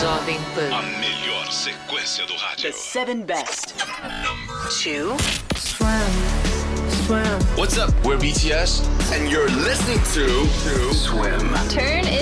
Jovem Pan. A melhor sequência do rádio. The 7 best. 2. What's up? We're BTS, and you're listening to Swim. Turn